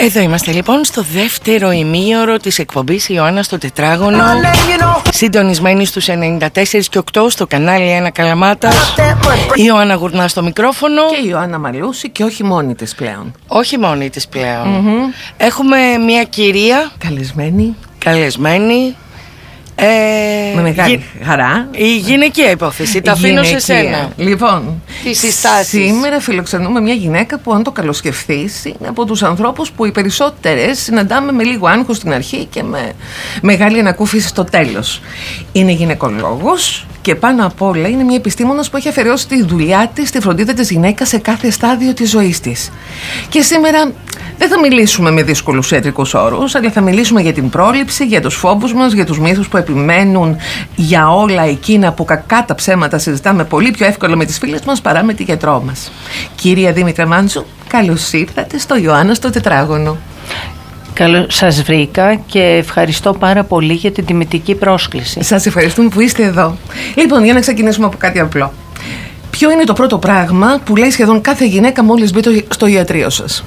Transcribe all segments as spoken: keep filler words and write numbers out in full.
Εδώ είμαστε λοιπόν στο δεύτερο ημίωρο της εκπομπής Ιωάννα στο Τετράγωνο, συντονισμένοι στους ενενήντα τέσσερα και οκτώ στο κανάλι ένα Καλαμάτας. Η Ιωάννα Γουρνά στο μικρόφωνο. Και η Ιωάννα Μαλούση, και όχι μόνη της πλέον. Όχι μόνη της πλέον. Mm-hmm. Έχουμε μια κυρία Καλεσμένη. Καλεσμένη. Ε, με μεγάλη γι... χαρά. Η γυναικεία υπόθεση. Τα αφήνω σε σένα. Λοιπόν, τις συστάσεις. Σήμερα φιλοξενούμε μια γυναίκα που, αν το καλοσκεφθείς, είναι από τους ανθρώπους που οι περισσότερες συναντάμε με λίγο άγχος στην αρχή και με μεγάλη ανακούφιση στο τέλος. Είναι γυναικολόγος και πάνω απ' όλα είναι μια επιστήμονας που έχει αφιερώσει τη δουλειά της στη φροντίδα της γυναίκας σε κάθε στάδιο της ζωής της. Και σήμερα δεν θα μιλήσουμε με δύσκολους ιατρικούς όρους, αλλά θα μιλήσουμε για την πρόληψη, για τους φόβους μας, για τους μύθους που επιμένουν, για όλα εκείνα που κακά τα ψέματα συζητάμε πολύ πιο εύκολα με τις φίλες μας παρά με τη γιατρό μας. Κυρία Δήμητρα Μάντζου, καλώς ήρθατε στο Ιωάννα στο Τετράγωνο. Καλώς σας βρήκα και ευχαριστώ πάρα πολύ για την τιμητική πρόσκληση. Σας ευχαριστούμε που είστε εδώ. Λοιπόν, για να ξεκινήσουμε από κάτι απλό. Ποιο είναι το πρώτο πράγμα που λέει σχεδόν κάθε γυναίκα μόλις μπει στο ιατρείο σας?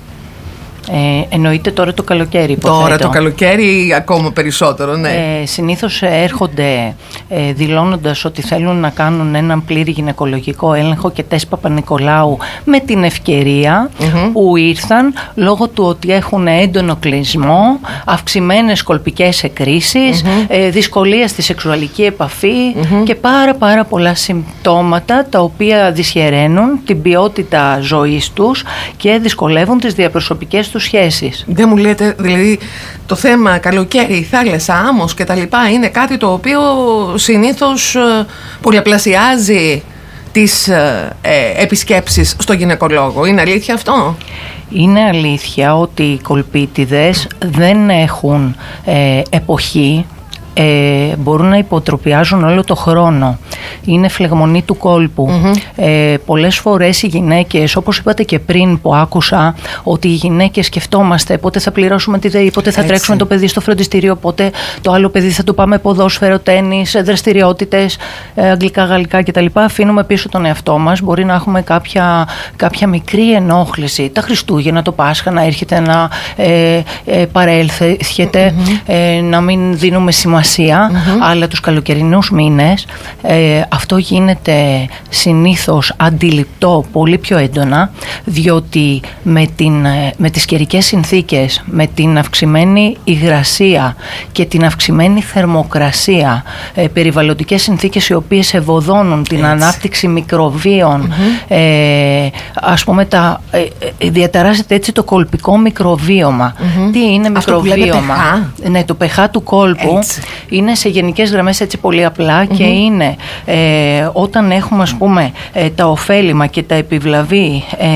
Ε, εννοείται τώρα το καλοκαίρι, υποθέτω. Τώρα το καλοκαίρι ακόμα περισσότερο, ναι. Ε, συνήθως έρχονται ε, δηλώνοντας ότι θέλουν να κάνουν έναν πλήρη γυναικολογικό έλεγχο και τεστ Παπα-Νικολάου με την ευκαιρία mm-hmm. που ήρθαν λόγω του ότι έχουν έντονο κλεισμό, αυξημένες κολπικές εκκρίσεις, mm-hmm. ε, δυσκολία στη σεξουαλική επαφή mm-hmm. και πάρα πάρα πολλά συμπτώματα τα οποία δυσχεραίνουν την ποιότητα ζωής τους και δυσκολεύουν τις διαπροσωπικές σχέσεις. Δεν μου λέτε, δηλαδή, το θέμα καλοκαίρι, θάλασσα, άμμος και τα λοιπά είναι κάτι το οποίο συνήθως ε, πολλαπλασιάζει τις ε, ε, επισκέψεις στο γυναικολόγο. Είναι αλήθεια αυτό? Είναι αλήθεια ότι οι κολπίτιδες δεν έχουν ε, εποχή. Ε, μπορούν να υποτροπιάζουν όλο το χρόνο. Είναι φλεγμονή του κόλπου. Mm-hmm. Ε, πολλές φορές οι γυναίκες, όπως είπατε και πριν που άκουσα, ότι οι γυναίκες σκεφτόμαστε πότε θα πληρώσουμε τη ΔΕΗ, πότε θα Έτσι. τρέξουμε το παιδί στο φροντιστήριο, πότε το άλλο παιδί θα του πάμε ποδόσφαιρο, τένις, δραστηριότητες, ε, αγγλικά, γαλλικά κτλ. Αφήνουμε πίσω τον εαυτό μας. Μπορεί να έχουμε κάποια, κάποια μικρή ενόχληση. Τα Χριστούγεννα, το Πάσχα, να έρχεται να ε, ε, παρέλθετε, mm-hmm. ε, να μην δίνουμε σημασία. Mm-hmm. Αλλά τους καλοκαιρινούς μήνες ε, αυτό γίνεται συνήθως αντιληπτό πολύ πιο έντονα, διότι με, την, με τις καιρικές συνθήκες, με την αυξημένη υγρασία και την αυξημένη θερμοκρασία, ε, περιβαλλοντικές συνθήκες οι οποίες ευωδώνουν την Έτσι. ανάπτυξη μικροβίων, mm-hmm. ε, ας πούμε τα, ε, ε, διαταράσσεται έτσι το κολπικό μικροβίωμα. Mm-hmm. Τι είναι μικροβίωμα? Ναι, το pH του κόλπου Έτσι. είναι σε γενικές γραμμές έτσι πολύ απλά mm-hmm. και είναι ε, όταν έχουμε ας πούμε ε, τα ωφέλιμα και τα επιβλαβή ε,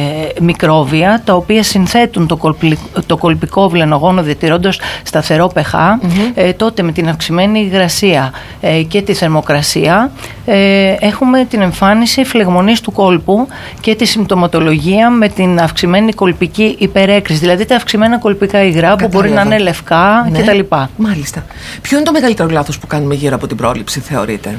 μικρόβια τα οποία συνθέτουν το, κολπι, το κολπικό βλενογόνο διατηρώντας σταθερό pH mm-hmm. ε, τότε με την αυξημένη υγρασία ε, και τη θερμοκρασία ε, έχουμε την εμφάνιση φλεγμονής του κόλπου και τη συμπτωματολογία με την αυξημένη κολπική υπερέκριση, δηλαδή τα αυξημένα κολπικά υγρά που μπορεί να είναι λευκά ναι. κτλ. Μάλιστα. Ποιο είναι το μεγαλύτερο λάθος που κάνουμε γύρω από την πρόληψη, θεωρείτε?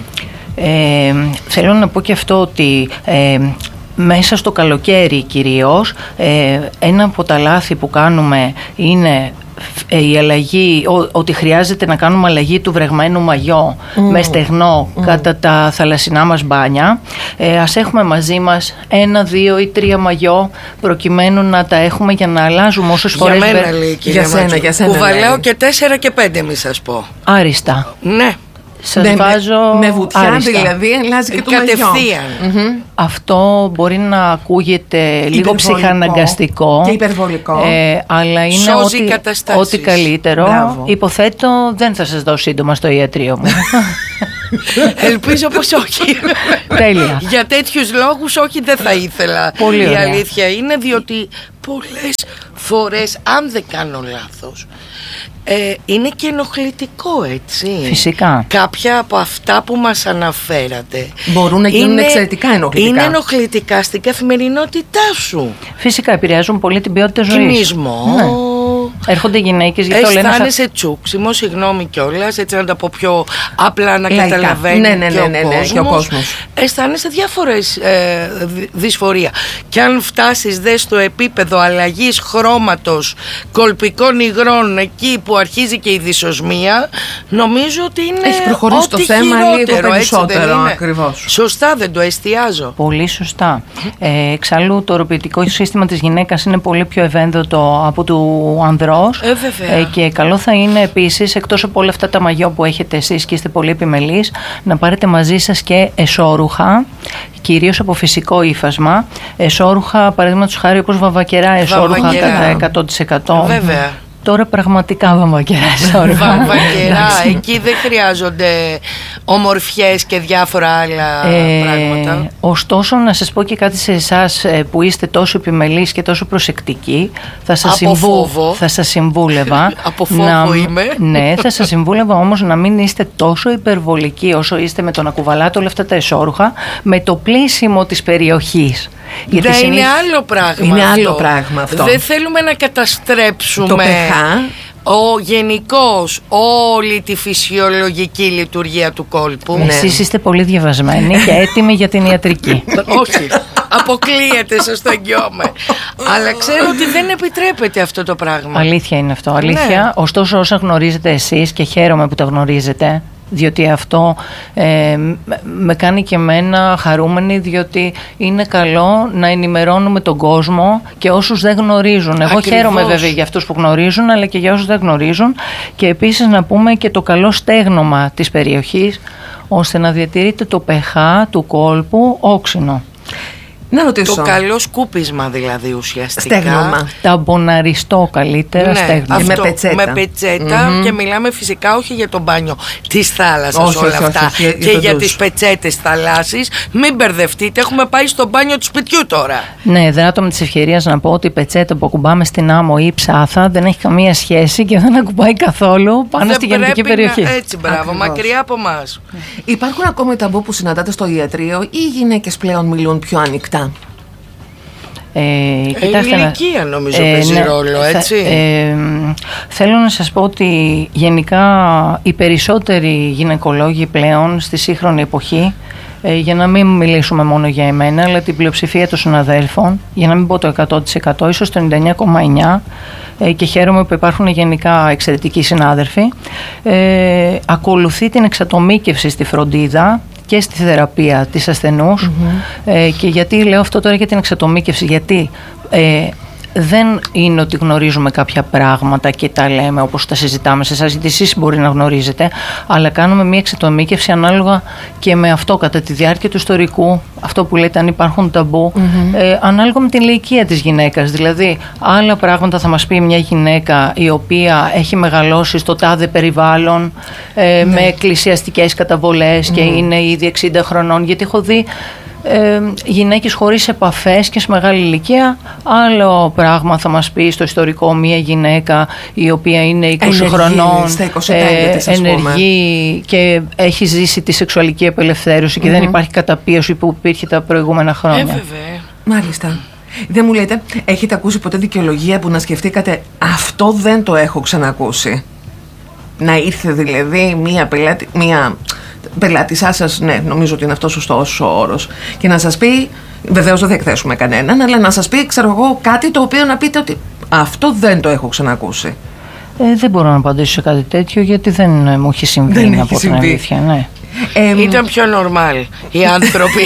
Ε, θέλω να πω και αυτό ότι ε, μέσα στο καλοκαίρι κυρίως ε, ένα από τα λάθη που κάνουμε είναι η αλλαγή, ο, ότι χρειάζεται να κάνουμε αλλαγή του βρεγμένου μαγιό mm. με στεγνό mm. κατά τα θαλασσινά μας μπάνια. Ε, ας έχουμε μαζί μας ένα, δύο ή τρία μαγιό προκειμένου να τα έχουμε για να αλλάζουμε όσες φορές... Για μένα λέει κυρία για σένα, για σένα, κουβαλάω και τέσσερα και πέντε μη σας πω. Άριστα. Ναι. Σας με, βάζω με βουτιά άριστα. Δηλαδή αλλάζει και το κατευθείαν. Mm-hmm. Αυτό μπορεί να ακούγεται λίγο ψυχαναγκαστικό και υπερβολικό ε, αλλά είναι ό,τι, ό,τι καλύτερο. Μπράβο. Υποθέτω δεν θα σας δω σύντομα στο ιατρείο μου. Ελπίζω πως όχι. Τέλεια. Για τέτοιους λόγους όχι, δεν θα ήθελα. Πολύ Η ωραία. αλήθεια είναι διότι πολλές φορές, αν δεν κάνω λάθος, ε, είναι και ενοχλητικό, έτσι. Φυσικά. Κάποια από αυτά που μας αναφέρατε μπορούν να γίνουν είναι, εξαιρετικά ενοχλητικά. Είναι ενοχλητικά στην καθημερινότητά σου. Φυσικά επηρεάζουν πολύ την ποιότητα ζωής. Κινησμό. Ναι. Έρχονται γυναίκες γιατί το λένε. Αισθάνεσαι τσούξιμο, συγγνώμη κιόλας, έτσι να τα πω πιο απλά να Λαϊκά. καταλαβαίνει ναι, ναι, ναι, και, ο ναι, ναι, και ο κόσμος. Ε, αισθάνεσαι διάφορες ε, δυσφορία. Και αν φτάσεις δε στο επίπεδο αλλαγής χρώματος κολπικών υγρών, εκεί που αρχίζει και η δυσοσμία, νομίζω ότι είναι έχει προχωρήσει το θέμα λίγο περισσότερο, ακριβώς. Σωστά, δεν το εστιάζω. Πολύ σωστά. Ε, εξάλλου το οροποιητικό σύστημα της γυναίκας είναι πολύ πιο ευένδοτο από του ανδρός. Ε, βέβαια. Ε, και καλό θα είναι επίσης, εκτός από όλα αυτά τα μαγιό που έχετε εσείς και είστε πολύ επιμελείς, να πάρετε μαζί σας και εσώρουχα, κυρίως από φυσικό ύφασμα. Εσώρουχα, παραδείγματος χάρη, όπως βαμβακερά εσώρουχα κατά εκατό τοις εκατό. Βέβαια. Τώρα πραγματικά βαμβακερά εσώρουχα. Βαμβακερά, εκεί δεν χρειάζονται ομορφιές και διάφορα άλλα ε, πράγματα. Ωστόσο, να σας πω και κάτι σε εσάς που είστε τόσο επιμελείς και τόσο προσεκτικοί. Θα σας, συμβού, θα σας συμβούλευα. Από φόβο να, είμαι. Ναι, θα σας συμβούλευα όμως να μην είστε τόσο υπερβολικοί όσο είστε με το να κουβαλάτε όλα αυτά τα εσώρουχα με το πλήσιμο της περιοχής. Γιατί ναι, συνήθως... είναι άλλο πράγμα. Είναι αυτό. άλλο πράγμα αυτό. Δεν θέλουμε να καταστρέψουμε το πεχά. Ο γενικώς όλη τη φυσιολογική λειτουργία του κόλπου. Ναι. Εσείς είστε πολύ διαβασμένοι και έτοιμοι για την ιατρική. Όχι, αποκλείεται, σας το εγγυώμαι. Αλλά ξέρω ότι δεν επιτρέπεται αυτό το πράγμα. Αλήθεια είναι αυτό, αλήθεια. Ναι. Ωστόσο, όσα γνωρίζετε εσείς, και χαίρομαι που τα γνωρίζετε, διότι αυτό ε, με κάνει και εμένα χαρούμενη, διότι είναι καλό να ενημερώνουμε τον κόσμο και όσους δεν γνωρίζουν. Εγώ Ακριβώς. Χαίρομαι βέβαια για αυτούς που γνωρίζουν, αλλά και για όσους δεν γνωρίζουν, και επίσης να πούμε και το καλό στέγνομα της περιοχής, ώστε να διατηρείτε το πεχά του κόλπου όξινο. Να ρωτήσω. Το καλό σκούπισμα δηλαδή ουσιαστικά. Στέγνομα. Ταμποναριστό καλύτερα, ναι, στέγνομα. Αυτό, με πετσέτα. Με πετσέτα mm-hmm. Και μιλάμε φυσικά όχι για το μπάνιο της θάλασσας, όχι, όλα όχι, αυτά. όχι, όχι, και για, για τις πετσέτες θαλάσσης. Μην μπερδευτείτε, έχουμε πάει στο μπάνιο του σπιτιού τώρα. Ναι, δράτω με της ευκαιρίας να πω ότι η πετσέτα που ακουμπάμε στην άμμο ή ψάθα δεν έχει καμία σχέση και δεν ακουμπάει καθόλου πάνω δεν στη γενετική περιοχή. Να, έτσι, μπράβο, Ακριβώς. Μακριά από εμάς. Υπάρχουν ακόμη ταμπού που συναντάτε στο ιατρείο, ή οι γυναίκες πλέον μιλούν πιο ανοιχτά? Ε, η ηλικία νομίζω ε, παίζει ναι, ρόλο, έτσι. Ε, θέλω να σας πω ότι γενικά οι περισσότεροι γυναικολόγοι πλέον στη σύγχρονη εποχή, ε, για να μην μιλήσουμε μόνο για εμένα, αλλά την πλειοψηφία των συναδέλφων, για να μην πω το εκατό τοις εκατό, ίσως το ενενήντα εννιά κόμμα εννιά τοις εκατό, ε, και χαίρομαι που υπάρχουν γενικά εξαιρετικοί συνάδελφοι, ε, ακολουθεί την εξατομίκευση στη φροντίδα και στη θεραπεία της ασθενούς. Mm-hmm. ε, και γιατί λέω αυτό τώρα για την εξατομίκευση? Γιατί ε, δεν είναι ότι γνωρίζουμε κάποια πράγματα και τα λέμε όπως τα συζητάμε σε εσάς, γιατί εσείς μπορεί να γνωρίζετε, αλλά κάνουμε μια εξατομίκευση ανάλογα και με αυτό κατά τη διάρκεια του ιστορικού, αυτό που λέτε αν υπάρχουν ταμπού, mm-hmm. ε, ανάλογα με την ηλικία της γυναίκας. Δηλαδή άλλα πράγματα θα μας πει μια γυναίκα η οποία έχει μεγαλώσει στο τάδε περιβάλλον, ε, mm-hmm. με εκκλησιαστικές καταβολές mm-hmm. και είναι ήδη εξήντα χρονών, γιατί έχω δει Ε, γυναίκες χωρίς επαφές και σε μεγάλη ηλικία. Άλλο πράγμα θα μας πει στο ιστορικό μια γυναίκα η οποία είναι είκοσι ενεργή, χρονών, στα είκοσι πέντε της, ενεργή και έχει ζήσει τη σεξουαλική απελευθέρωση mm-hmm. και δεν υπάρχει καταπίεση που υπήρχε τα προηγούμενα χρόνια. Ε, βέβαια. Μάλιστα. Δεν μου λέτε, έχετε ακούσει ποτέ δικαιολογία που να σκεφτήκατε αυτό δεν το έχω ξανακούσει? Να ήρθε δηλαδή μία πελάτη, μία πελάτησά σας, ναι, νομίζω ότι είναι αυτός σωστός ο όρος, και να σας πει, βεβαίως δεν θα εκθέσουμε κανέναν, αλλά να σας πει, ξέρω εγώ, κάτι το οποίο να πείτε ότι αυτό δεν το έχω ξανακούσει? Ε, δεν μπορώ να απαντήσω σε κάτι τέτοιο, γιατί δεν μου έχει συμβεί, δεν να έχει πω την αλήθεια, ναι. Ε, Ήταν πιο normal οι άνθρωποι.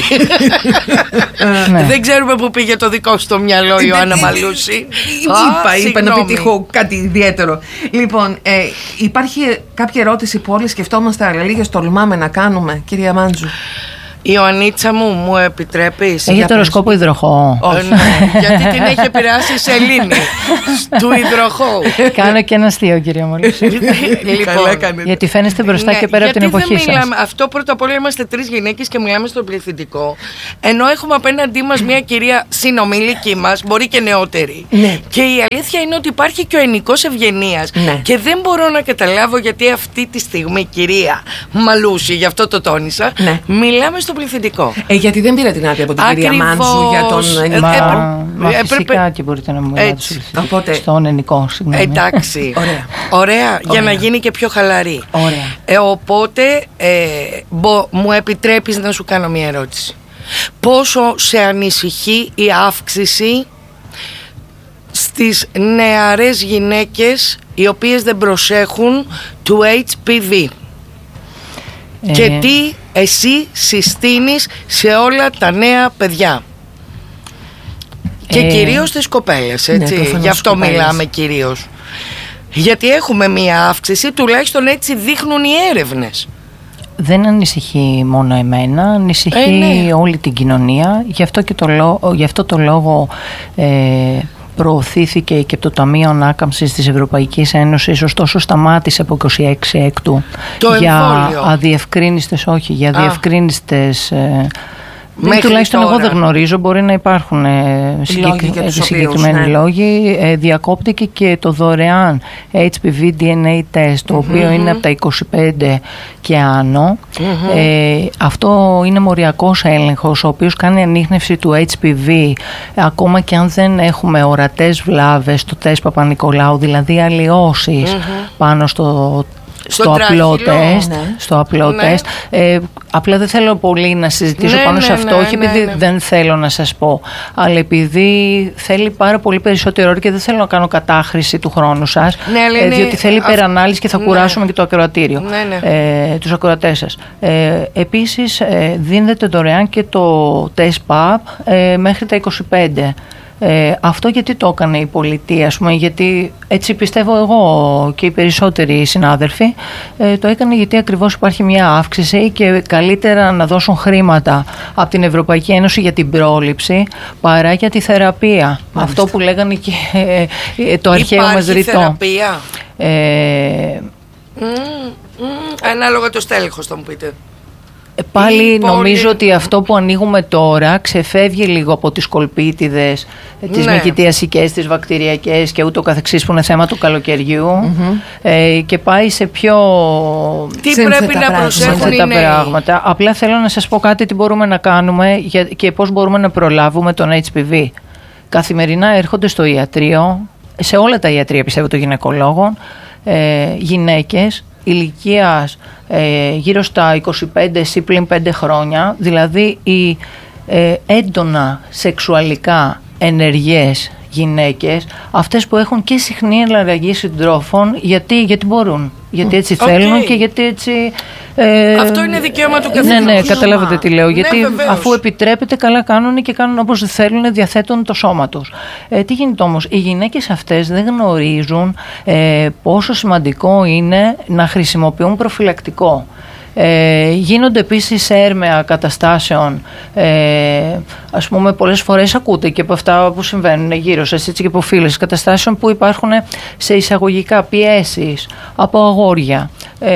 ναι. Δεν ξέρουμε που πήγε το δικό σου το μυαλό, Ιωάννα Μαλούση. Είπα, είπα να πετύχω κάτι ιδιαίτερο. Λοιπόν, ε, υπάρχει κάποια ερώτηση που όλοι σκεφτόμαστε, αλλά λίγες τολμάμε να κάνουμε, κυρία Μάντζου? Ιωαννίτσα μου, μου επιτρέπεις? Έχει το οροσκόπο υδροχόου. Όχι, ναι, γιατί την έχει επηρεάσει η σελήνη του υδροχόου. Κάνω και ένα αστείο, κυρία Μολύση. Λοιπόν, γιατί φαίνεστε μπροστά ναι, και πέρα από την εποχή σας. Μιλάμε, αυτό πρώτα απ' όλα, είμαστε τρεις γυναίκες και μιλάμε στο πληθυντικό. Ενώ έχουμε απέναντί μας μια κυρία συνομιλική μας, μπορεί και νεότερη. Ναι. Και η αλήθεια είναι ότι υπάρχει και ο ενικός ευγενίας. Ναι. Και δεν μπορώ να καταλάβω γιατί αυτή τη στιγμή, κυρία Μαλούση, γι' αυτό το τόνισα, ναι. μιλάμε στο στο πληθυντικό. Ε, γιατί δεν πήρα την άδεια από την Ακριβώς. κυρία Μάντζου για τον Μα, ενικό. μα ε, φυσικά έπρεπε... και μπορείτε να μου μιλάτε Οπότε... στον ενικό, συγγνώμη. Εντάξει. Ωραία. Ωραία, για να γίνει και πιο χαλαρή. Ωραία. Ε, οπότε ε, μπο, μου επιτρέπεις να σου κάνω μια ερώτηση. Πόσο σε ανησυχεί η αύξηση στις νεαρές γυναίκες οι οποίες δεν προσέχουν του έιτς πι βι? Ε, Και τι εσύ συστήνεις σε όλα τα νέα παιδιά? Και Ε, κυρίως τις κοπέλες, έτσι, ναι, προφανώς γι' αυτό κοπέλες. μιλάμε κυρίως. Γιατί έχουμε μία αύξηση, τουλάχιστον έτσι δείχνουν οι έρευνες. Δεν ανησυχεί μόνο εμένα, ανησυχεί Ε, ναι. όλη την κοινωνία. Γι' αυτό, και το, λό- γι' αυτό το λόγο ε, προωθήθηκε και το Ταμείο Ανάκαμψης της Ευρωπαϊκής Ένωσης, ωστόσο σταμάτησε από είκοσι έξι έκτου Το για εμβόλιο. αδιευκρίνηστες, όχι, για Α. αδιευκρίνηστες... Ε, Μέχρι τουλάχιστον τώρα. εγώ δεν γνωρίζω, μπορεί να υπάρχουν ε, συγκεκρι... για τους συγκεκριμένοι οποίους, ναι. λόγοι. Ε, διακόπτηκε και το δωρεάν έιτς πι βι ντι εν έι τεστ, το οποίο είναι από τα είκοσι πέντε και άνω. Ε, αυτό είναι μοριακός έλεγχος, ο οποίος κάνει ανίχνευση του έιτς πι βι ακόμα και αν δεν έχουμε ορατές βλάβες στο τεστ Παπα-Νικολάου, δηλαδή αλλοιώσεις πάνω στο Στο στο απλό τράχυλο. τεστ, Ναι. στο απλό Ναι. τεστ. Ε, απλά δεν θέλω πολύ να συζητήσω Ναι, πάνω ναι, σε αυτό, ναι, όχι ναι, επειδή ναι. δεν θέλω να σας πω, αλλά επειδή θέλει πάρα πολύ περισσότερο ώρα και δεν θέλω να κάνω κατάχρηση του χρόνου σας, Ναι, αλλά ε, είναι διότι θέλει αυ- υπερανάλυση και θα ναι. κουράσουμε και το ακροατήριο, Ναι, ναι. ε, τους ακροατές σας. Ε, επίσης, ε, δίνεται δωρεάν και το τεστ παπ ε, μέχρι τα είκοσι πέντε. Ε, αυτό γιατί το έκανε η πολιτεία, ας πούμε, γιατί έτσι πιστεύω εγώ και οι περισσότεροι συνάδελφοι, ε, το έκανε γιατί ακριβώς υπάρχει μια αύξηση και καλύτερα να δώσουν χρήματα από την Ευρωπαϊκή Ένωση για την πρόληψη παρά για τη θεραπεία. Αυτό που λέγανε και ε, ε, το αρχαίο μας Υπάρχει ρητό. θεραπεία? Ε, Μμ, μμ, ανάλογα το στέλεχος θα μου πείτε. Πάλι Ή νομίζω πολύ- ότι αυτό που ανοίγουμε τώρα ξεφεύγει λίγο από τις κολπίτιδες, τις Ναι. μυκητιασικές, τις βακτηριακές και ούτω καθεξής που είναι θέμα του καλοκαιριού, ε, και πάει σε πιο Τι Σύνθετα πρέπει να πράγματα. προσέχουν οι σύνθετα νέοι? πράγματα. Απλά θέλω να σας πω κάτι τι μπορούμε να κάνουμε για, και πώς μπορούμε να προλάβουμε τον έιτς πι βι. Καθημερινά έρχονται στο ιατρείο, σε όλα τα ιατρεία πιστεύω των γυναικολόγων, ε, γυναίκες ηλικίας ε, γύρω στα είκοσι πέντε ή πλην πέντε χρόνια, δηλαδή οι ε, έντονα σεξουαλικά ενεργές γυναίκες, αυτές που έχουν και συχνή αλλαγή συντρόφων, γιατί, γιατί μπορούν, γιατί έτσι Οκ. θέλουν και γιατί έτσι... ε, Αυτό είναι δικαίωμα του ναι, καθενός. ναι, καταλάβατε τι λέω. Ναι, Γιατί βεβαίως. αφού επιτρέπεται, καλά κάνουν και κάνουν όπως θέλουν, διαθέτουν το σώμα τους. Ε, τι γίνεται όμως, οι γυναίκες αυτές δεν γνωρίζουν ε, πόσο σημαντικό είναι να χρησιμοποιούν προφυλακτικό. Ε, γίνονται επίσης έρμεα καταστάσεων, ε, ας πούμε πολλές φορές ακούτε και από αυτά που συμβαίνουν γύρω σας, έτσι, και από φίλες, καταστάσεων που υπάρχουν σε εισαγωγικά πιέσεις από αγόρια ε,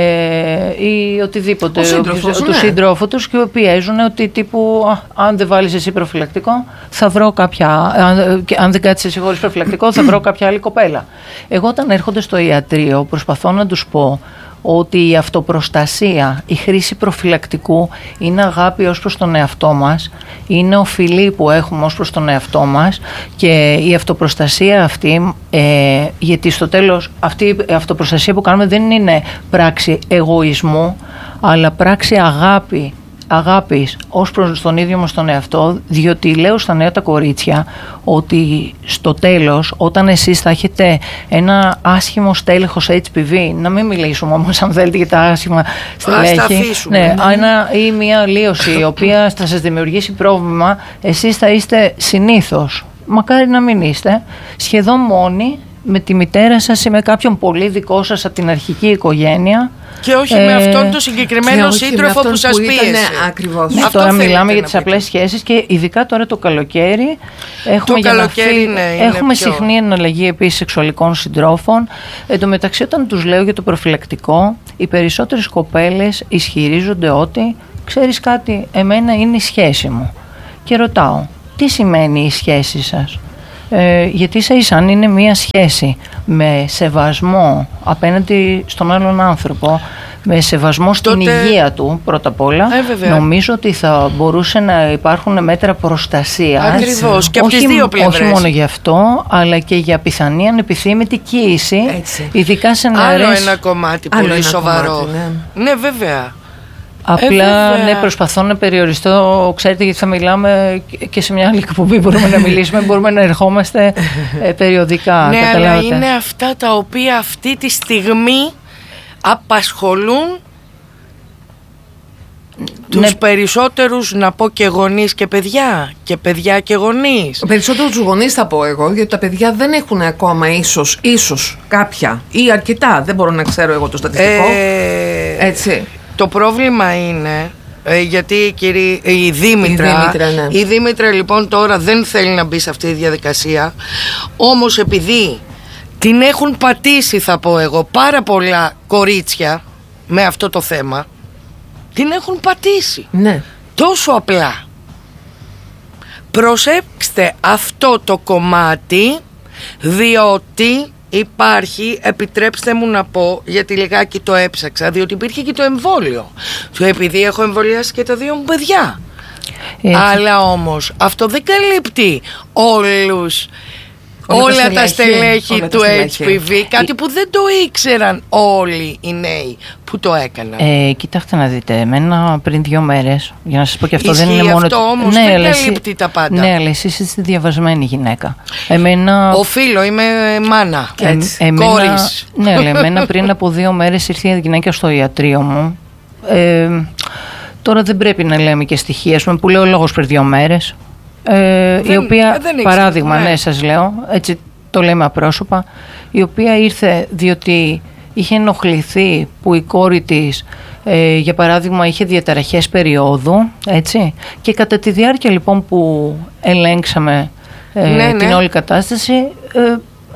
ή οτιδήποτε, Ο σύντροφος, του ναι. σύντροφου τους, και πιέζουν ότι τύπου «Α, αν δεν βάλεις εσύ προφυλακτικό θα βρω κάποια, αν, και αν δεν κάτσεις εσύ χωρίς προφυλακτικό θα βρω κάποια άλλη κοπέλα». Εγώ όταν έρχονται στο ιατρείο προσπαθώ να τους πω ότι η αυτοπροστασία, η χρήση προφυλακτικού είναι αγάπη ως προς τον εαυτό μας, είναι οφειλή που έχουμε ως προς τον εαυτό μας, και η αυτοπροστασία αυτή, ε, γιατί στο τέλος αυτή η αυτοπροστασία που κάνουμε δεν είναι πράξη εγωισμού, αλλά πράξη αγάπη, αγάπης ως προς τον ίδιο μας τον εαυτό, διότι λέω στα νέα τα κορίτσια ότι στο τέλος, όταν εσείς θα έχετε ένα άσχημο στέλεχος έιτς πι βι, να μην μιλήσουμε όμως αν θέλετε για τα άσχημα στελέχη, αφήσουμε, ναι, ναι. ένα, ή μια αλλίωση η οποία θα σας δημιουργήσει πρόβλημα, εσείς θα είστε συνήθως, μακάρι να μην είστε, σχεδόν μόνοι με τη μητέρα σας ή με κάποιον πολύ δικό σας από την αρχική οικογένεια. Και όχι Ε, με αυτόν τον και συγκεκριμένο όχι με σύντροφο αυτόν που σας που ήταν, πίεσε. ακριβώς. Ναι, Αυτό τώρα θέλετε μιλάμε για να τις πείτε. απλές σχέσεις, και ειδικά τώρα το καλοκαίρι έχουμε, Το καλοκαίρι είναι- είναι έχουμε πιο- συχνή εναλλαγή επίσης σεξουαλικών συντρόφων. Εν τω μεταξύ, όταν τους λέω για το προφυλακτικό, οι περισσότερες κοπέλες ισχυρίζονται ότι ξέρεις κάτι, εμένα είναι η σχέση μου. Και ρωτάω, τι σημαίνει η σχέση σας? Ε, γιατί ίσα ίσα αν είναι μία σχέση με σεβασμό απέναντι στον άλλον άνθρωπο, με σεβασμό στην τότε... υγεία του πρώτα απ' όλα, ε, νομίζω ότι θα μπορούσε να υπάρχουν μέτρα προστασίας. Ακριβώς, και από τις όχι, δύο πλευρές. όχι μόνο γι' αυτό, αλλά και για πιθανή ανεπιθύμητη κοίηση, έτσι. Ειδικά σε νεαρές... Άλλο ένα κομμάτι πολύ ένα σοβαρό. Κομμάτι, ναι. ναι, βέβαια. Απλά, ε, ναι, προσπαθώ να περιοριστώ. Ξέρετε, γιατί θα μιλάμε και σε μια άλλη εκπομπή. Μπορούμε να μιλήσουμε, μπορούμε να ερχόμαστε ε, περιοδικά. Ναι, καταλάβατε. Αλλά είναι αυτά τα οποία αυτή τη στιγμή απασχολούν τους ναι. περισσότερους, να πω, και γονείς και παιδιά, και παιδιά και γονείς. Περισσότερους τους γονείς θα πω εγώ, γιατί τα παιδιά δεν έχουν ακόμα ίσως, ίσως κάποια ή αρκετά, δεν μπορώ να ξέρω εγώ το στατιστικό. Ε, Έτσι. Το πρόβλημα είναι, ε, γιατί η, κυρί, η, Δήμητρα, η, Δήμητρα, ναι. η Δήμητρα λοιπόν τώρα δεν θέλει να μπει σε αυτή τη διαδικασία, όμως επειδή την έχουν πατήσει, θα πω εγώ, πάρα πολλά κορίτσια με αυτό το θέμα, την έχουν πατήσει. Ναι. Τόσο απλά. Προσέξτε αυτό το κομμάτι, διότι υπάρχει, επιτρέψτε μου να πω, γιατί λιγάκι το έψαξα, διότι υπήρχε και το εμβόλιο. Επειδή έχω εμβολιάσει και τα δύο μου παιδιά. Έτσι. Αλλά όμως αυτό δεν καλύπτει όλους, όλα, όλα τα, τα στελέχη όλα του τα έιτς πι βι, κάτι που δεν το ήξεραν όλοι οι νέοι που το έκαναν. Ε, κοιτάξτε να δείτε, εμένα πριν δύο μέρες, για να σας πω και αυτό, ισχύει, δεν είναι μόνο... αυτό όμως ναι, δεν καλύπτει τα πάντα. Ναι, αλλά εσείς είστε διαβασμένη γυναίκα. Εμένα... Οφείλω, είμαι μάνα, ε, εμένα... κόρης. Ναι, αλλά εμένα πριν από δύο μέρες ήρθε η γυναίκα στο ιατρείο μου. Ε, τώρα δεν πρέπει να λέμε και στοιχεία, πούμε, που λέω λόγος πριν δύο μέρες. Ε, δεν, η οποία, δεν παράδειγμα, ναι. ναι, σας λέω, έτσι το λέμε απρόσωπα, η οποία ήρθε διότι είχε ενοχληθεί που η κόρη της, ε, για παράδειγμα, είχε διαταραχές περίοδου, έτσι, και κατά τη διάρκεια λοιπόν που ελέγξαμε ε, ναι, την ναι. όλη κατάσταση, ε,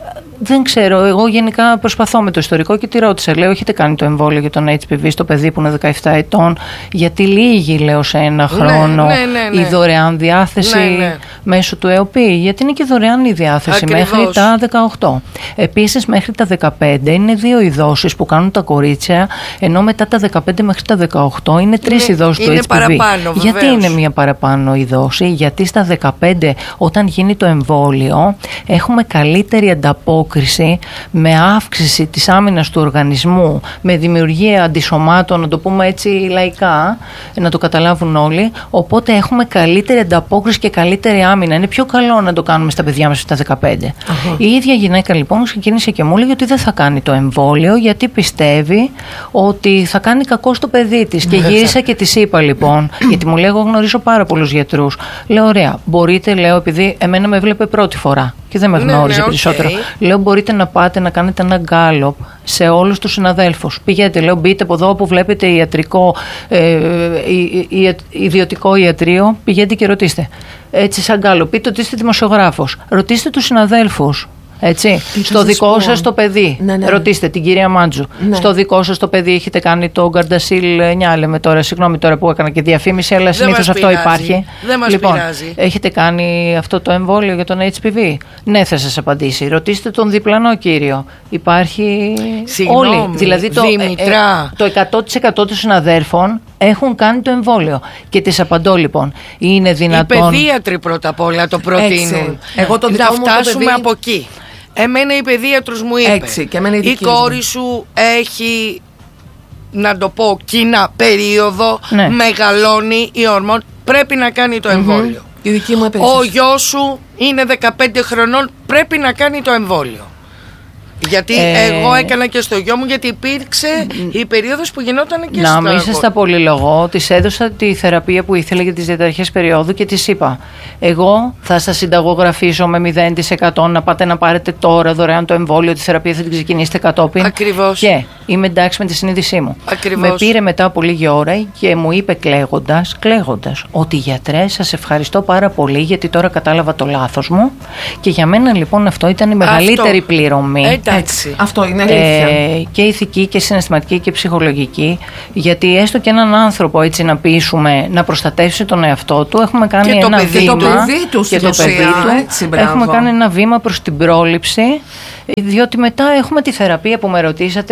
δεν ξέρω, εγώ γενικά προσπαθώ με το ιστορικό και τη ρώτησα. Λέω, έχετε κάνει το εμβόλιο για τον έιτς πι βι στο παιδί που είναι δεκαεπτά ετών? Γιατί λύγει, λέω, σε ένα χρόνο ναι, ναι, ναι, ναι. η δωρεάν διάθεση ναι, ναι. μέσω του ΕΟΠΗ. Γιατί είναι και δωρεάν η διάθεση. Ακριβώς. Μέχρι τα δεκαοκτώ. Επίσης, μέχρι τα δεκαπέντε είναι δύο οι δόσεις που κάνουν τα κορίτσια, ενώ μετά τα δεκαπέντε μέχρι τα δεκαοκτώ είναι τρεις οι δόσεις του έιτς πι βι. Παραπάνω, γιατί είναι μία παραπάνω η δόση? Γιατί στα δεκαπέντε, όταν γίνει το εμβόλιο, έχουμε καλύτερη ανταπόκριση, με αύξηση της άμυνας του οργανισμού, με δημιουργία αντισωμάτων, να το πούμε έτσι λαϊκά, να το καταλάβουν όλοι. Οπότε έχουμε καλύτερη ανταπόκριση και καλύτερη άμυνα. Είναι πιο καλό να το κάνουμε στα παιδιά μας στα δεκαπέντε. Uh-huh. Η ίδια γυναίκα λοιπόν ξεκίνησε και μου λέει ότι δεν θα κάνει το εμβόλιο, γιατί πιστεύει ότι θα κάνει κακό στο παιδί της. Και γύρισα και της είπα λοιπόν, γιατί μου λέει, εγώ γνωρίζω πάρα πολλούς γιατρούς. Λέω, ωραία, μπορείτε, λέω, επειδή εμένα με έβλεπε πρώτη φορά και δεν με γνώριζε ναι, ναι, περισσότερο. Okay. Λέω, μπορείτε να πάτε να κάνετε ένα γκάλοπ σε όλους τους συναδέλφους. Πηγαίνετε, λέω, μπείτε από εδώ που βλέπετε ιατρικό, ε, ι, ι, ιδιωτικό ιατρείο, πηγαίνετε και ρωτήστε. Έτσι, σαν γκάλοπ, πείτε ότι είστε δημοσιογράφος. Ρωτήστε τους συναδέλφους. Έτσι. Στο δικό σας το παιδί, ναι, ναι. ρωτήστε την κυρία Μάντζου. Ναι. Στο δικό σας το παιδί έχετε κάνει το Γκαρντασίλ εννιά, λέμε τώρα, συγγνώμη τώρα που έκανα και διαφήμιση, αλλά συνήθως αυτό πειράζει. Υπάρχει. Δεν μας λοιπόν, πειράζει. Έχετε κάνει αυτό το εμβόλιο για τον έιτς πι βι? Ναι, θα σας απαντήσει. Ρωτήστε τον διπλανό κύριο. Υπάρχει. Συγγνώμη, όλοι. Δηλαδή το, ε, ε, το εκατό τοις εκατό των συναδέρφων έχουν κάνει το εμβόλιο. Και τις απαντώ λοιπόν. Είναι δυνατόν. Οι παιδίατροι πρώτα απ' όλα το προτείνουν. Εγώ το να φτάσουμε παιδί... από εκεί. Εμένα η παιδίατρος μου είπε, έτσι, και η, η κόρη σου έχει, να το πω, κοινά περίοδο, ναι. μεγαλώνει η ορμόνη, πρέπει να κάνει το εμβόλιο. Mm-hmm. Η δική μου ο γιος σου είναι δεκαπέντε χρονών, πρέπει να κάνει το εμβόλιο. Γιατί ε... εγώ έκανα και στο γιο μου, γιατί υπήρξε η περίοδος που γινόταν και στο. Να μην σας τα πολυλογώ, της έδωσα τη θεραπεία που ήθελε για τις διαταραχές περίοδου και της είπα, εγώ θα σας συνταγογραφήσω με μηδέν τοις εκατό να πάτε να πάρετε τώρα δωρεάν το εμβόλιο, τη θεραπεία θα την ξεκινήσετε κατόπιν. Ακριβώς. Και είμαι εντάξει με τη συνείδησή μου. Ακριβώς. Με πήρε μετά από λίγη ώρα και μου είπε κλαίγοντας, κλαίγοντας, ότι γιατρέ, σας ευχαριστώ πάρα πολύ, γιατί τώρα κατάλαβα το λάθος μου, και για μένα λοιπόν αυτό ήταν η μεγαλύτερη αυτό. πληρωμή. Έτσι. Αυτό είναι αλήθεια. Ε, και ηθική και συναισθηματική και ψυχολογική, γιατί έστω και έναν άνθρωπο έτσι να πείσουμε να προστατεύσει τον εαυτό του, έχουμε κάνει και ένα το βήμα. Και το παιδί του, και το παιδί του έτσι, έχουμε κάνει ένα βήμα προς την πρόληψη, διότι μετά έχουμε τη θεραπεία που με ρωτήσατε, που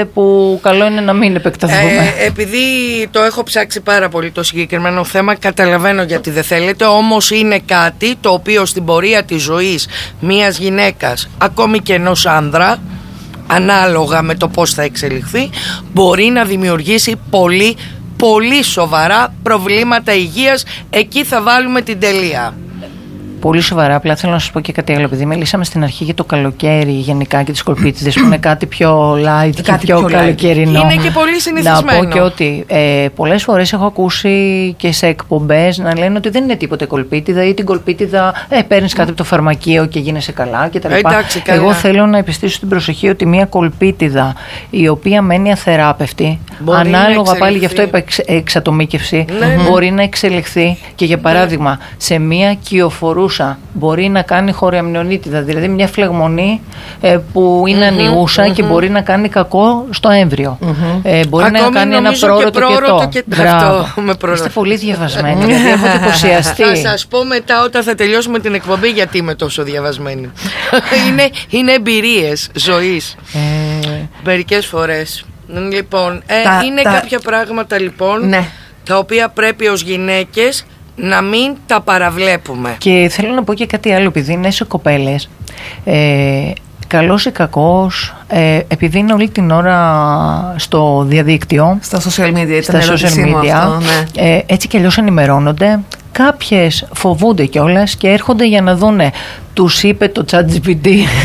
που καλό είναι να μην επεκταθούμε. Ε, επειδή το έχω ψάξει πάρα πολύ το συγκεκριμένο θέμα, καταλαβαίνω γιατί δεν θέλετε, όμως είναι κάτι το οποίο στην πορεία της ζωής μιας γυναίκας, ακόμη και ενός άνδρα, ανάλογα με το πώς θα εξελιχθεί, μπορεί να δημιουργήσει πολύ πολύ σοβαρά προβλήματα υγείας. Εκεί θα βάλουμε την τελεία. Πολύ σοβαρά. Απλά θέλω να σας πω και κάτι άλλο. Επειδή μιλήσαμε στην αρχή για το καλοκαίρι γενικά και τις κολπίτιδες που είναι κάτι πιο light και κάτι πιο, πιο καλοκαιρινό. Είναι και πολύ συνηθισμένο. Να πω και ότι ε, πολλές φορές έχω ακούσει και σε εκπομπές να λένε ότι δεν είναι τίποτε κολπίτιδα ή την κολπίτιδα ε, παίρνεις κάτι από το φαρμακείο και γίνεσαι καλά κτλ. Εντάξει, καλά. Εγώ θέλω να επιστήσω την προσοχή ότι μια κολπίτιδα η οποία μένει αθεράπευτη, μπορεί ανάλογα πάλι γι' αυτό είπα εξ, εξατομίκευση, ναι, μπορεί να εξελιχθεί και για παράδειγμα ναι. σε μια κυοφορούσα μπορεί να κάνει χωριαμνιονίτιδα, δηλαδή μια φλεγμονή ε, που είναι mm-hmm, ανιούσα mm-hmm. και μπορεί να κάνει κακό στο έμβριο. Mm-hmm. Ε, μπορεί ακόμη να κάνει ένα πρόρωτο και το. Αυτό με Είστε πολύ διαβασμένοι, δηλαδή έχω εντυπωσιαστεί. Θα σας πω μετά όταν θα τελειώσουμε την εκπομπή γιατί είμαι τόσο διαβασμένη. είναι, είναι εμπειρίες ζωής. Ε... Μερικές φορές. Λοιπόν, ε, τα, είναι τα... κάποια πράγματα λοιπόν ναι. τα οποία πρέπει ως γυναίκες να μην τα παραβλέπουμε. Και θέλω να πω και κάτι άλλο, επειδή είναι σε κοπέλες, ε, καλός ή κακός, ε, επειδή είναι όλη την ώρα στο διαδίκτυο, στα social media, στα social media αυτό, ναι. ε, έτσι κι αλλιώς ενημερώνονται. Κάποιες φοβούνται κιόλας και έρχονται για να δούνε τους είπε το ChatGPT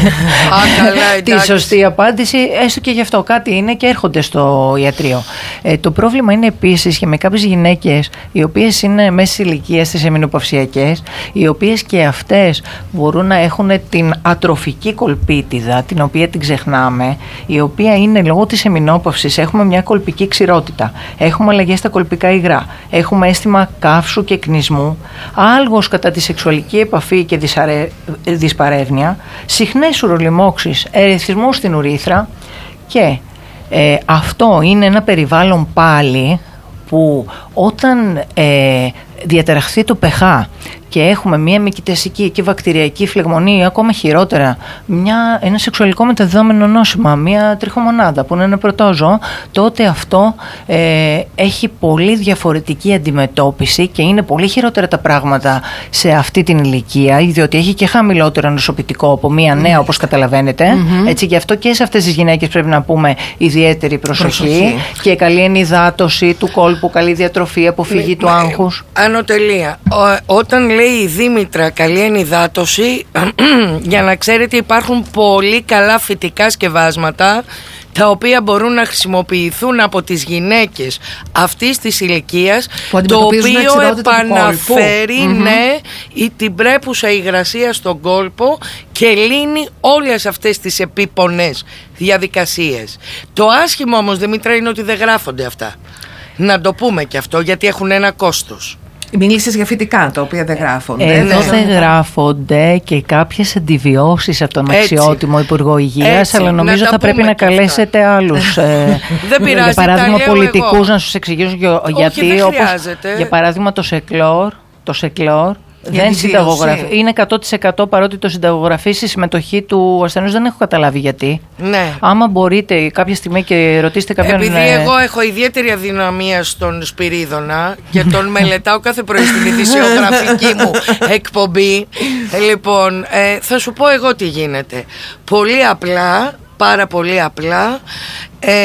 τη σωστή απάντηση, έστω και γι' αυτό κάτι είναι και έρχονται στο ιατρείο. Ε, το πρόβλημα είναι επίσης και με κάποιες γυναίκες οι οποίες είναι μέσης ηλικίας, στις εμεινοπαυσιακές, οι οποίες και αυτές μπορούν να έχουν την ατροφική κολπίτιδα, την οποία την ξεχνάμε, η οποία είναι λόγω της εμεινόπαυσης, έχουμε μια κολπική ξηρότητα, έχουμε αλλαγές στα κολπικά υγρά, έχουμε αίσθημα καύσου και κνισμού, άλγος κατά τη σεξουαλική επαφή και δυσαρε... δυσπαρεύνοια, συχνές ουρολιμώξεις, ερεθισμούς στην ουρίθρα και ε, αυτό είναι ένα περιβάλλον πάλι που όταν ε, διαταραχθεί το pH και έχουμε μια μικητεσική και βακτηριακή φλεγμονή ή ακόμα χειρότερα μια, ένα σεξουαλικό μεταδεδομένο νόσημα, μια τριχομονάδα που είναι ένα πρωτόζωο, τότε αυτό ε, έχει πολύ διαφορετική αντιμετώπιση και είναι πολύ χειρότερα τα πράγματα σε αυτή την ηλικία, διότι έχει και χαμηλότερο νοσοποιητικό από μια νέα, όπως καταλαβαίνετε. Mm-hmm. Έτσι, γι' αυτό και σε αυτές τις γυναίκες πρέπει να πούμε ιδιαίτερη προσοχή, προσοχή. Και καλή ενυδάτωση του κόλπου, καλή διατροφή, αποφυγή με, του άγχους. Άνω τελεία. Ό, όταν λέει η Δήμητρα καλή ενυδάτωση, για να ξέρετε υπάρχουν πολύ καλά φυτικά σκευάσματα τα οποία μπορούν να χρησιμοποιηθούν από τις γυναίκες αυτής της ηλικίας, το οποίο επαναφέρει mm-hmm. ναι, η, την πρέπουσα υγρασία στον κόλπο και λύνει όλες αυτές τις επίπονες διαδικασίες. Το άσχημο όμως, Δημήτρα, είναι ότι δεν γράφονται αυτά. Να το πούμε και αυτό, γιατί έχουν ένα κόστος. Μίλησες για φυτικά τα οποία δεν γράφονται. Εδώ ναι. δεν γράφονται και κάποιες αντιβιώσεις από τον αξιότιμο Υπουργό Υγείας, αλλά νομίζω θα πρέπει να καλέσετε αυτά. άλλους ε, δεν πειράζει, για παράδειγμα πολιτικούς να σας εξηγήσουν για, Όχι, γιατί δεν όπως, χρειάζεται. Για παράδειγμα το Σεκλόρ, το Σεκλόρ δεν συνταγογραφεί. Είναι εκατό τοις εκατό παρότι το συνταγογραφεί στη συμμετοχή του ασθενούς. Δεν έχω καταλάβει γιατί. Ναι. Άμα μπορείτε κάποια στιγμή και ρωτήσετε κάποιον. Επειδή ναι. εγώ έχω ιδιαίτερη αδυναμία στον Σπυρίδωνα και τον μελετάω κάθε πρωί στην ειδησιογραφική μου εκπομπή. Λοιπόν, ε, θα σου πω εγώ τι γίνεται. Πολύ απλά, πάρα πολύ απλά, ε,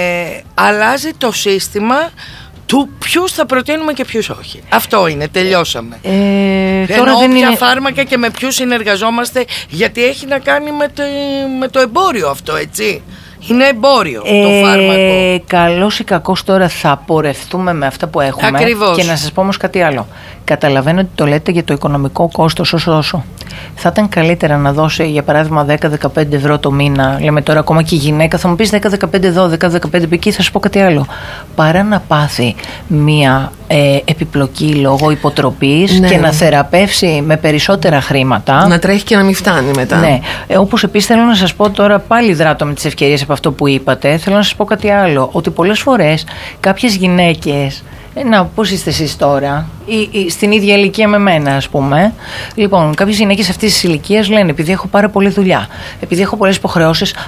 αλλάζει το σύστημα του ποιους θα προτείνουμε και ποιους όχι. Αυτό είναι, τελειώσαμε. Ε, τώρα Ενώ δεν ποια είναι... φάρμακα και με ποιους συνεργαζόμαστε, γιατί έχει να κάνει με το, με το εμπόριο αυτό, έτσι. Είναι εμπόριο ε, το φάρμακο. Καλώς ή κακώς τώρα θα πορευτούμε με αυτά που έχουμε. Ακριβώς. Και να σας πω όμως κάτι άλλο. Καταλαβαίνω ότι το λέτε για το οικονομικό κόστος όσο όσο. Θα ήταν καλύτερα να δώσει για παράδειγμα δέκα με δεκαπέντε ευρώ το μήνα. Λέμε τώρα ακόμα και η γυναίκα θα μου πεις δέκα με δεκαπέντε εδώ, δέκα με δεκαπέντε εκεί, θα σου πω κάτι άλλο. Παρά να πάθει μία ε, επιπλοκή λόγω υποτροπής ναι. και να θεραπεύσει με περισσότερα χρήματα. Να τρέχει και να μην φτάνει μετά. Ναι. Ε, όπως επίσης θέλω να σας πω τώρα, πάλι δράτω με τις ευκαιρίες από αυτό που είπατε, θέλω να σας πω κάτι άλλο. Ότι πολλές φορές κάποιες γυναίκες. Να, πώς είστε εσείς τώρα, ή, ή, στην ίδια ηλικία με μένα, ας πούμε. Λοιπόν, κάποιες γυναίκες αυτής της ηλικίας λένε: επειδή έχω πάρα πολλή δουλειά, επειδή έχω πολλές υποχρεώσεις,